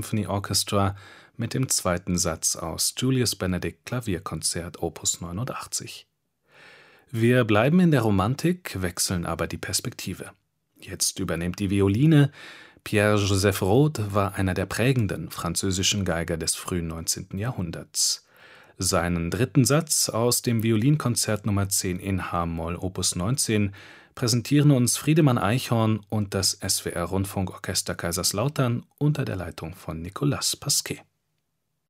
Symphony Orchestra mit dem zweiten Satz aus Julius Benedict Klavierkonzert Opus 89. Wir bleiben in der Romantik, wechseln aber die Perspektive. Jetzt übernimmt die Violine. Pierre-Joseph Rode war einer der prägenden französischen Geiger des frühen 19. Jahrhunderts. Seinen dritten Satz aus dem Violinkonzert Nr. 10 in h-Moll Opus 19 präsentieren uns Friedemann Eichhorn und das SWR Rundfunkorchester Kaiserslautern unter der Leitung von Nicolas Pasquet.